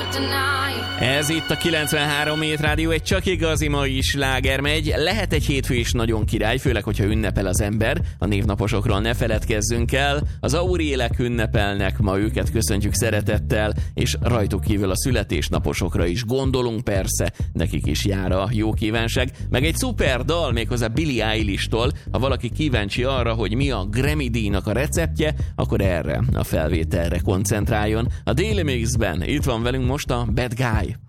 Ez itt a 93 Hét Rádió, egy csak igazi mai sláger megy. Lehet egy hétfő is nagyon király, főleg, hogyha ünnepel az ember. A névnaposokról ne feledkezzünk el. Az Auréliek ünnepelnek, ma őket köszöntjük szeretettel, és rajtuk kívül a születésnaposokra is gondolunk persze, nekik is jár a jó kívánság. Meg egy szuper dal, méghozzá Billie Eilish-tól. Ha valaki kíváncsi arra, hogy mi a Grammy-díjnak a receptje, akkor erre a felvételre koncentráljon. A Daily Mixben itt van velünk most a Bad Guy.